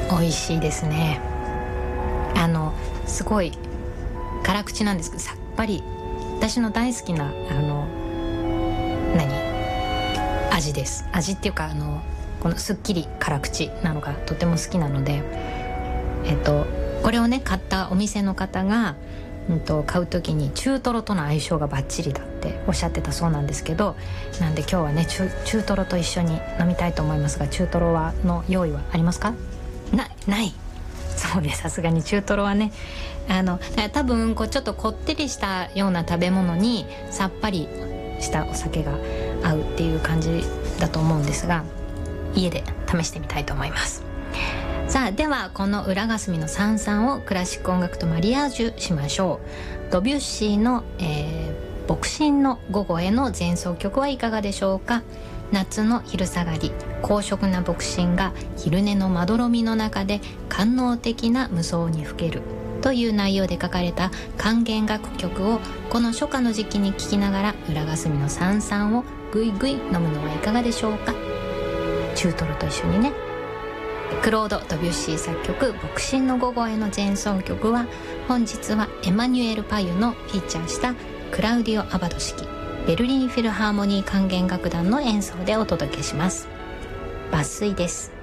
美味しいですね。すごい辛口なんですけど、さっぱり、私の大好きな味です。味っていうかこのすっきり辛口なのがとても好きなので、これをね買ったお店の方が、買う時に中トロとの相性がバッチリだっておっしゃってたそうなんですけど、なんで今日はね中トロと一緒に飲みたいと思いますが、中トロの用意はありますか？ない。そうね、さすがに中トロはね、多分ちょっとこってりしたような食べ物にさっぱりしたお酒が合うっていう感じだと思うんですが、家で試してみたいと思います。さあ、ではこの浦霞のサンサンをクラシック音楽とマリアージュしましょう。ドビュッシーの、牧神の午後への前奏曲はいかがでしょうか。夏の昼下がり、高尚な牧神が昼寝のまどろみの中で官能的な無双にふけるという内容で書かれた管弦楽曲をこの初夏の時期に聴きながら浦霞のサンサンをぐいぐい飲むのはいかがでしょうか。中トロと一緒にね。クロード・ドビュッシー作曲牧神の午後への前奏曲は、本日はエマニュエル・パユのフィーチャーしたクラウディオ・アバド式ベルリンフィルハーモニー管弦楽団の演奏でお届けします。抜粋です。